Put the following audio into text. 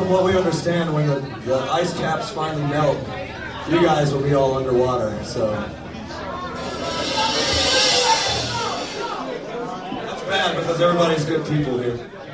from what we understand, when the ice caps finally melt, you guys will be all underwater, so. That's bad because everybody's good people here.